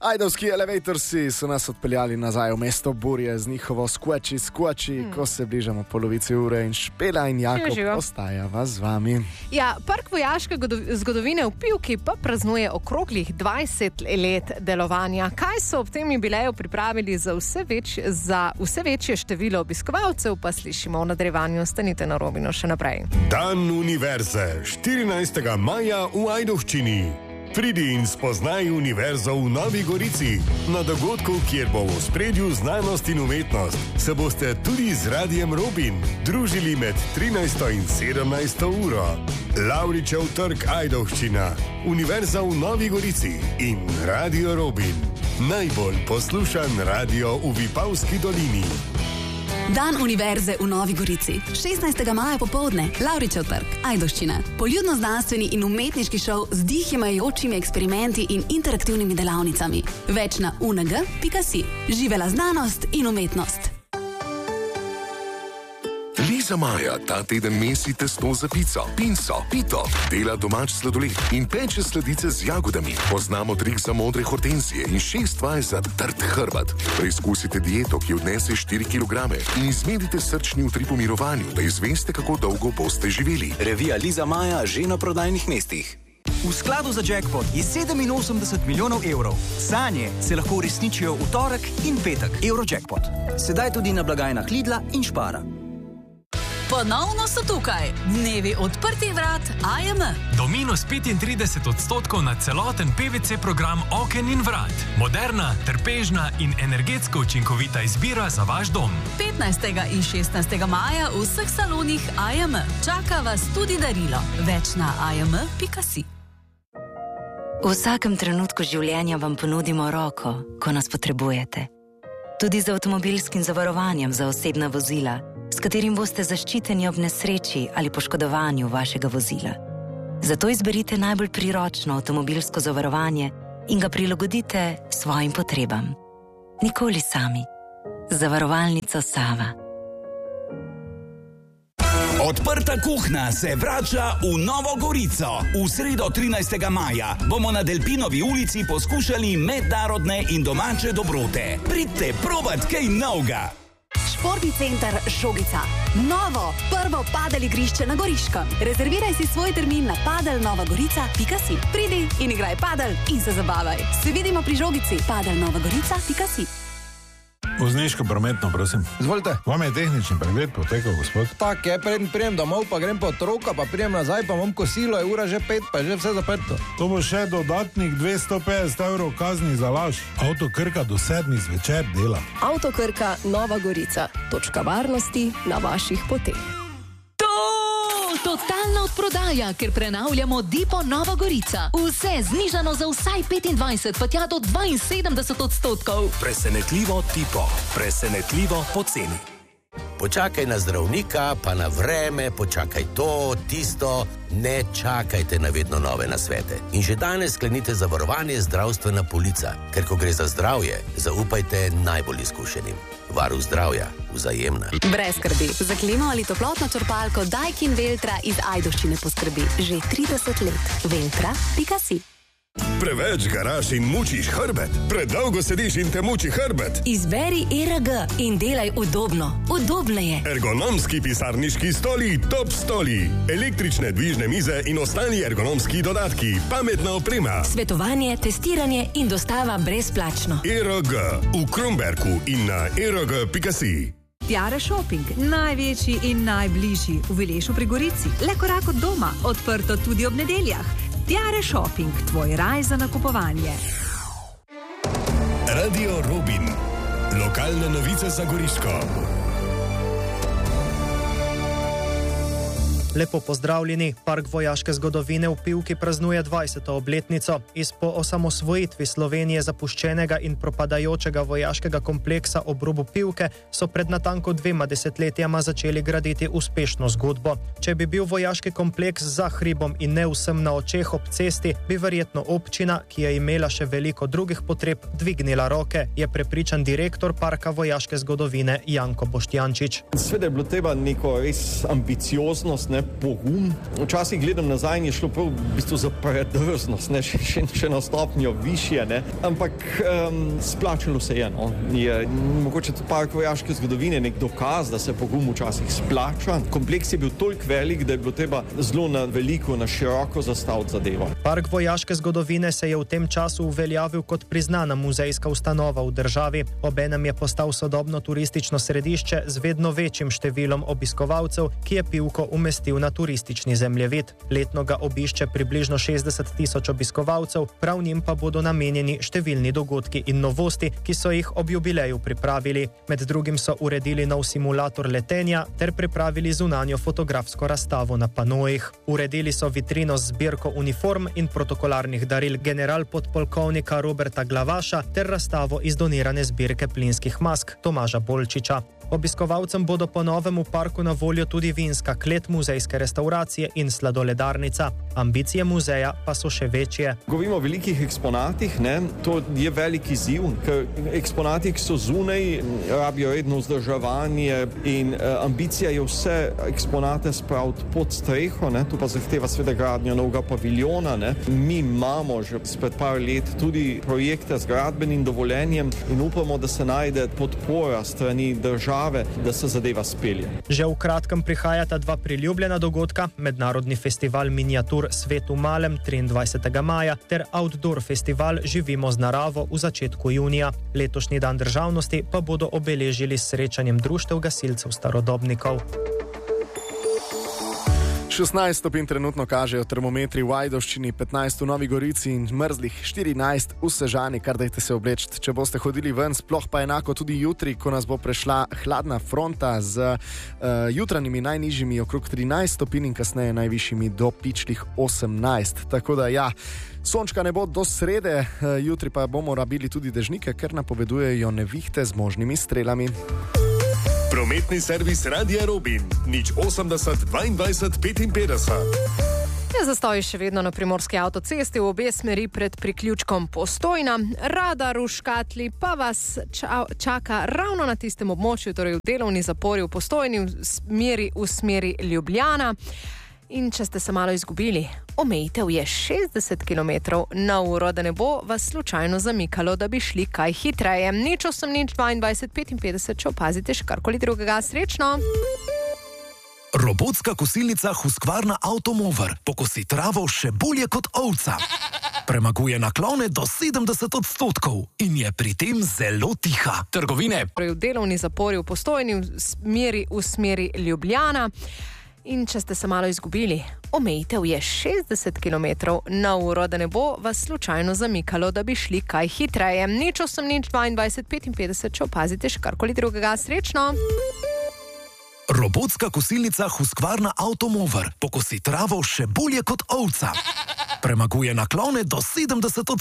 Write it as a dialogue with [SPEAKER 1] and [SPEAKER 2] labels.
[SPEAKER 1] Ajdovski elevatorsi so nas odpeljali nazaj v mesto burje z njihovo skvači, ko se bližamo polovici ure in Špela in Jakob ostajava z vami.
[SPEAKER 2] Ja, Park vojaške zgodovine v Pivki pa praznuje okroglih 20 let delovanja. Kaj so ob tem jubileju pripravili za vse večje število obiskovalcev, pa slišimo v nadaljevanju. Stanite na Robinu še naprej.
[SPEAKER 3] Dan univerze, 14. maja v Ajdovščini. Pridi in spoznaj univerzo v Novi Gorici. Na dogodku, kjer bo v ospredju znanost in umetnost, se boste tudi z Radijem Robin družili med 13. in 17. uro. Lavričev trg Ajdovščina, Univerza v Novi Gorici in Radio Robin. Najbolj poslušan radio v Vipavski dolini.
[SPEAKER 4] Dan univerze v Novi Gorici. 16. maja popoldne, Lavričev trg, Ajdovščina. Poljudno-znanstveni in umetniški šov z dihimajočimi eksperimenti in interaktivnimi delavnicami. Več na UNG.si. Živela znanost in umetnost.
[SPEAKER 5] Liza Maja ta teden mesi testo za pico, pinso, pito, dela domač sladoled in peče sladice z jagodami. Poznamo trik za modre hortenzije in 6 vaj za trd hrbet. Preizkusite dieto, ki odnese 4 kg in izmedite srčni utrip v mirovanju, da izveste, kako dolgo boste živeli.
[SPEAKER 6] Revija Liza Maja že na prodajnih mestih. V skladu za jackpot je 87 milijonov evrov. Sanje se lahko uresničijo v torek in petek. Eurojackpot. Sedaj tudi na blagajnah Lidla in Spara.
[SPEAKER 4] Ponovno so tukaj. Dnevi odprtih vrat AJM.
[SPEAKER 7] Do minus 35% na celoten PVC program oken in vrat. Moderna, trpežna in energetsko učinkovita izbira za vaš dom.
[SPEAKER 4] 15. in 16. maja v vseh salonih AJM. Čaka vas tudi darilo. Več na ajm.si.
[SPEAKER 8] V vsakem trenutku življenja vam ponudimo roko, ko nas potrebujete. Tudi z avtomobilskim zavarovanjem za osebna vozila, s katerim boste zaščiteni ob nesreči ali poškodovanju vašega vozila. Zato izberite najbolj priročno avtomobilsko zavarovanje in ga prilagodite svojim potrebam. Nikoli sami. Zavarovalnica Sava.
[SPEAKER 9] Odprta kuhna se vrača v Novo Gorico. V sredo 13. maja bomo na Delpinovi ulici poskušali mednarodne in domače dobrote. Pridite probat kaj novega.
[SPEAKER 4] Športni center Žogica. Novo, prvo padel igrišče na Goriškem. Rezerviraj si svoj termin na padelnovagorica.si. Pridi in igraj padel in se zabavaj. Se vidimo pri Žogici. padelnovagorica.si.
[SPEAKER 10] Vozniško prometno, prosim.
[SPEAKER 11] Izvolite.
[SPEAKER 10] Vam je tehnični pregled potekal, gospod?
[SPEAKER 11] Tak je, prijem domov, pa grem po otroka, pa prijem nazaj, pa imam kosilo, je ura že 5, pa je že vse zaprto.
[SPEAKER 10] To bo še dodatnih 250 evrov kazni za laž. Avto Krka do 7 zvečer dela.
[SPEAKER 12] Avto Krka Nova Gorica. Točka varnosti na vaših poteh.
[SPEAKER 13] Totalna odprodaja, ker prenavljamo Dipo Nova Gorica. Vse znižano za vsaj 25, pa tja do 72%.
[SPEAKER 6] Presenetljivo Dipo. Presenetljivo poceni.
[SPEAKER 14] Počakaj na zdravnika, pa na vreme, počakaj to, tisto. Ne čakajte na vedno nove nasvete. In že danes sklenite zavarovanje zdravstvena polica, ker ko gre za zdravje, zaupajte najbolj izkušenim. Varuh zdravja, Vzajemna.
[SPEAKER 4] Brez skrbi. Za klimo ali toplotno črpalko Daikin Veltra iz Ajdovščine poskrbi že 30 let. Veltra.si.
[SPEAKER 3] Preveč garaš in mučiš hrbet? Predolgo sediš in te muči hrbet?
[SPEAKER 13] Izberi ERG in delaj udobno. Udobneje.
[SPEAKER 3] Ergonomski pisarniški stoli, top stoli. Električne dvižne mize in ostali ergonomski dodatki. Pametna oprema.
[SPEAKER 13] Svetovanje, testiranje in dostava brezplačno.
[SPEAKER 3] ERG v Kromberku in na erg.si.
[SPEAKER 15] Tiare Shopping, največji in najbližji v Vilešu pri Gorici. Le korak od doma, odprto tudi ob nedeljah. Tiare Shopping, tvoj raj za nakupovanje.
[SPEAKER 3] Radio Robin. Lokalne novice za Goriško.
[SPEAKER 16] Lepo pozdravljeni. Park vojaške zgodovine v Pivki praznuje 20. obletnico. Iz po osamosvojitvi Slovenije zapuščenega in propadajočega vojaškega kompleksa ob robu Pivke so pred natanko 2 desetletjama začeli graditi uspešno zgodbo. Če bi bil vojaški kompleks za hribom in ne vsem na očeh ob cesti, bi verjetno občina, ki je imela še veliko drugih potreb, dvignila roke, je prepričan direktor Parka vojaške zgodovine Janko Boštjančič.
[SPEAKER 17] Sveda je bilo treba neko res ambicioznost,
[SPEAKER 11] ne, pogum. Včasih gledam nazaj in je šlo prav v bistvu za predrznost, ne, še na stopnjo višje, ne. Ampak splačalo se je, no. Je mogoče to park vojaške zgodovine nek dokaz, da se pogum včasih splača. Kompleks je bil toliko velik, da je bilo treba zelo na veliko, na široko zastaviti zadevo.
[SPEAKER 16] Park vojaške zgodovine se je v tem času uveljavil kot priznana muzejska ustanova v državi. Obenem je postal sodobno turistično središče z vedno večjim številom obiskovalcev, ki je Pivko umestil na turistični zemljevid. Letno ga obišče približno 60 tisoč obiskovalcev, prav njim pa bodo namenjeni številni dogodki in novosti, ki so jih ob jubileju pripravili. Med drugim so uredili nov simulator letenja ter pripravili zunanjo fotografsko razstavo na panojih. Uredili so vitrino z zbirko uniform in protokolarnih daril generalpodpolkovnika Roberta Glavaša ter razstavo iz donirane zbirke plinskih mask Tomaža Bolčiča. Obiskovalcem bodo po novem v parku na voljo tudi vinska klet, muzejske restauracije in sladoledarnica. Ambicije muzeja pa so še večje.
[SPEAKER 11] Govorimo o velikih eksponatih, ne? To je velik izziv, ker eksponati, ki so zunaj, rabijo redno vzdrževanje in ambicija je vse eksponate spraviti pod streho, ne? To pa zahteva seveda gradnjo novega paviljona, ne? Mi imamo že spred par let tudi projekte z gradbenim dovoljenjem in upamo, da se najde podpora strani države, da se zadeva spelje.
[SPEAKER 16] Že v kratkem prihajata dva priljubljena dogodka, mednarodni festival miniatur Svet v malem 23. maja ter outdoor festival Živimo z naravo v začetku junija. Letošnji dan državnosti pa bodo obeležili s srečanjem društev gasilcev starodobnikov.
[SPEAKER 1] 16 stopinj trenutno kažejo termometri v Ajdovščini, 15 v Novi Gorici in mrzlih 14 v Sežani, kar dajte se oblečiti, če boste hodili ven, sploh pa enako tudi jutri, ko nas bo prešla hladna fronta z jutranjimi najnižjimi okrog 13 stopinj in kasneje najvišjimi do pičlih 18. Tako da ja, sončka ne bo do srede, jutri pa bomo rabili tudi dežnike, ker napovedujejo nevihte z možnimi strelami.
[SPEAKER 3] Prometni servis Radia Robin, 080 22 55.
[SPEAKER 2] Zastoj še vedno na primorski avtocesti v obe smeri pred priključkom Postojna. Radar v Škatli pa vas čaka ravno na tistem območju, torej v delovni zapori v Postojni v smeri Ljubljana. In če ste se malo izgubili, omejitev je 60 km/h, da ne bo vas slučajno zamikalo, da bi šli kaj hitreje. 080 22 55, če opazite še karkoli drugega. Srečno!
[SPEAKER 17] Robotska kosilnica Husqvarna Automover pokosi travo še bolje kot ovca. Premaguje naklone do 70% in je pri tem zelo tiha. Trgovine.
[SPEAKER 2] V delovni zapori v Postojni v smeri Ljubljana. In če ste se malo izgubili, omejitev je 60 km/h, da ne bo vas slučajno zamikalo, da bi šli kaj hitreje. 080 22 55, če opazite še karkoli drugega. Srečno!
[SPEAKER 17] Robotska kosilnica Husqvarna Automover pokosi travo še bolje kot ovca. Premaguje naklone do 70%.